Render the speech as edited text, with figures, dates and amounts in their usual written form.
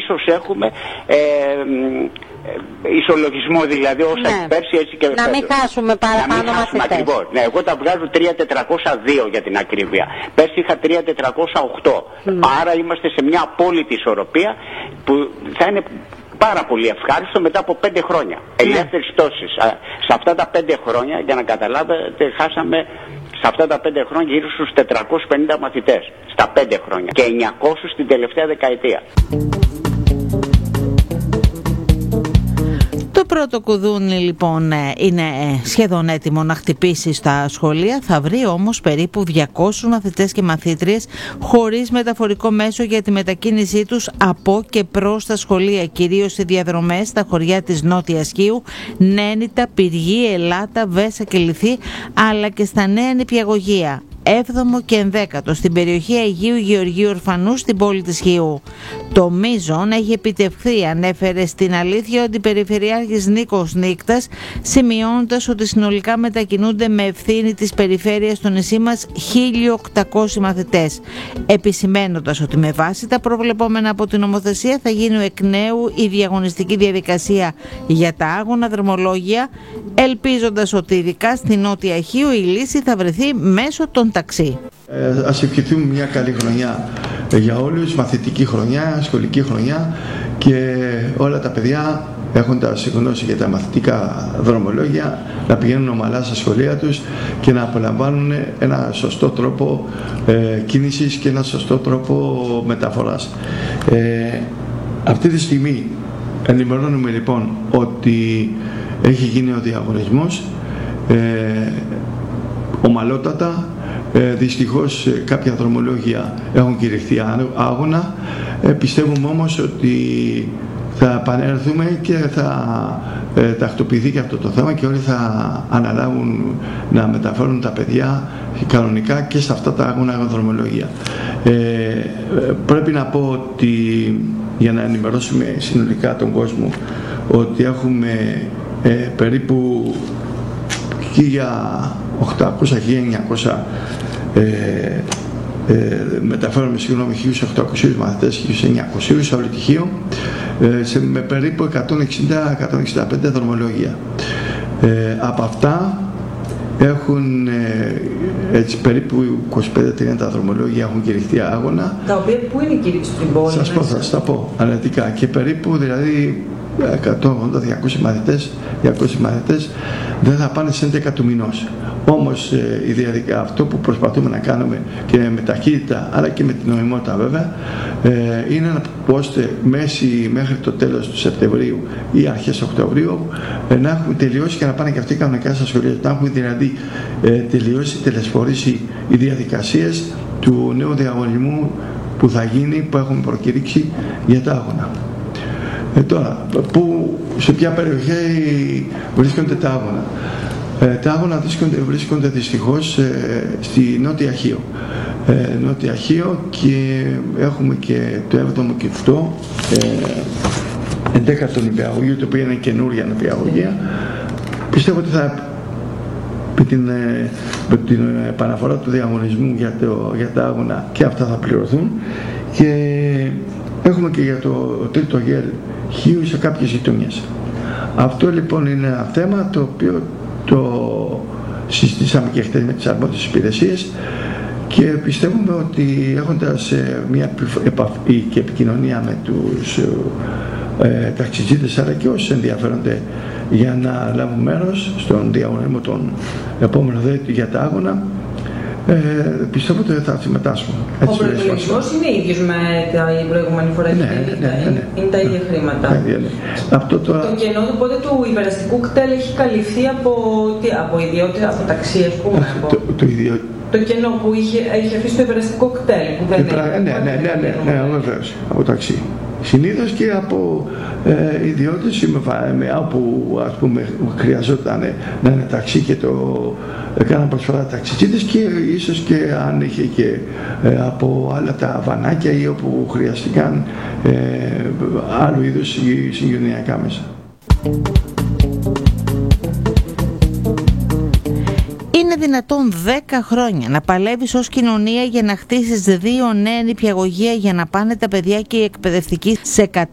ίσως έχουμε ισολογισμό, δηλαδή όσα πέρσι έτσι και να μην χάσουμε παραπάνω μαθητές. Ακριβώς. Ναι, εγώ τα βγάζω 3.402 για την ακρίβεια. Πέρσι είχα 3.408. Άρα είμαστε σε μια απόλυτη ισορροπία που θα είναι πάρα πολύ ευχάριστο μετά από 5 χρόνια. Ελεύθερης πτώσης. Σε αυτά τα 5 χρόνια, για να καταλάβετε, χάσαμε σε αυτά τα 5 χρόνια γύρω στους 450 μαθητές. Στα 5 χρόνια. Και 900 στην τελευταία δεκαετία. Το πρώτο κουδούνι λοιπόν είναι σχεδόν έτοιμο να χτυπήσει στα σχολεία. Θα βρει όμως περίπου 200 μαθητές και μαθήτριες χωρίς μεταφορικό μέσο για τη μετακίνησή τους από και προς τα σχολεία, κυρίως σε διαδρομές στα χωριά της Νότιας Χίου, Νένητα, Πυργή, Ελάτα, Βέσα και Λιθή, αλλά και στα νέα νηπιαγωγεία 7ο και 11ο στην περιοχή Αγίου Γεωργίου Ορφανού στην πόλη της Χίου. Το μείζον έχει επιτευχθεί, ανέφερε στην Αλήθεια ο Αντιπεριφερειάρχης Νίκος Νίκτας, σημειώνοντας ότι συνολικά μετακινούνται με ευθύνη της περιφέρειας στο νησί μας 1.800 μαθητές, επισημαίνοντας ότι με βάση τα προβλεπόμενα από την νομοθεσία θα γίνει εκ νέου η διαγωνιστική διαδικασία για τα άγωνα δρομολόγια, ελπίζοντας ότι ειδικά στη Νότια Χίου η λύση θα βρεθεί μέσω των ταξί. Ας ευχηθούμε μια καλή χρονιά για όλους, μαθητική χρονιά, σχολική χρονιά, και όλα τα παιδιά έχοντας γνώση για τα μαθητικά δρομολόγια να πηγαίνουν ομαλά στα σχολεία τους και να απολαμβάνουν ένα σωστό τρόπο κίνησης και ένα σωστό τρόπο μεταφοράς. Αυτή τη στιγμή ενημερώνουμε λοιπόν ότι έχει γίνει ο διαγωνισμός ομαλότατα. Δυστυχώς κάποια δρομολόγια έχουν κηρυχθεί άγωνα. Πιστεύουμε όμως ότι θα επανέλθουμε και θα τακτοποιηθεί και αυτό το θέμα και όλοι θα αναλάβουν να μεταφέρουν τα παιδιά κανονικά και σε αυτά τα άγωνα δρομολόγια. Πρέπει να πω ότι, για να ενημερώσουμε συνολικά τον κόσμο, ότι έχουμε περίπου 1.800-1.900 μεταφέρουμε 1.800 μαθητές, 1.900 σε όλη τη Χίο, με περίπου 160-165 δρομολόγια. Από αυτά έχουν έτσι περίπου 25-30 δρομολόγια έχουν κηρυχθεί άγωνα. Τα οποία πού είναι κυρίως στην πόλη? Θα σας τα πω αναλυτικά. Και περίπου δηλαδή 180-200 μαθητές δεν θα πάνε σε 11 του μηνός. Όμως αυτό που προσπαθούμε να κάνουμε και με ταχύτητα αλλά και με την νομιμότητα βέβαια είναι ώστε μέχρι το τέλος του Σεπτεμβρίου ή αρχές Οκτωβρίου να έχουμε τελειώσει και να πάνε και αυτοί κανονικά στα σχολεία. Να έχουμε δηλαδή τελειώσει, τελεσφορήσει οι διαδικασίες του νέου διαγωνισμού που θα γίνει, που έχουμε προκηρύξει για τα άγωνα. Τώρα, σε ποια περιοχή βρίσκονται τα άγωνα? Τα άγωνα βρίσκονται δυστυχώς στη Νότια Χίο. Νότια Χίο, και έχουμε και το 7ο και το 11ο νηπιαγωγείο, το οποίο είναι καινούρια νηπιαγωγεία. Πιστεύω ότι με την επαναφορά του διαγωνισμού για τα άγωνα και αυτά θα πληρωθούν, και έχουμε και για το τρίτο ΓΕΛ Χίου σε κάποιες γειτονιές. Αυτό λοιπόν είναι ένα θέμα το οποίο το συζητήσαμε και χτες με τις αρμόδιες υπηρεσίες, και πιστεύουμε ότι έχοντας μια επαφή και επικοινωνία με τους ταξιτζίδες αλλά και όσοι ενδιαφέρονται για να λάβουν μέρος στον διαγωνισμό των επόμενων για τα άγωνα, πιστεύω ότι θα συμμετάσχουν. Ο προϋπολογισμός είναι ίδιος με την προηγούμενη φορά? Ναι. Είναι τα ίδια χρήματα? Αυτό τώρα... Το κενό οπότε του υπεραστικού κτέλ έχει καλυφθεί από ιδιότητα, από ταξί, ας πούμε? Το κενό που έχει αφήσει το υπεραστικό κτέλ που δεν Ναι, βεβαίως, από ταξί. Συνήθως και από ιδιώτες όπου ας πούμε χρειαζόταν να είναι ταξί και το έκαναν προσφορά ταξιτζίδες, και ίσως και αν είχε και από άλλα τα βανάκια ή όπου χρειαστηκαν άλλου είδους συγκοινωνιακά μέσα. Είναι δυνατόν 10 χρόνια να παλεύεις ως κοινωνία για να χτίσεις 2 νέα νηπιαγωγεία για να πάνε τα παιδιά και οι εκπαιδευτικοί σε